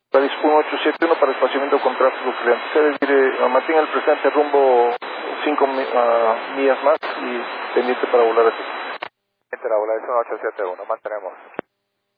París 1871 para espaciamiento con tráfico cliente. Se dire, mantenga el presente rumbo 5 millas más y pendiente para volar aquí. La volar es 1871, mantenemos.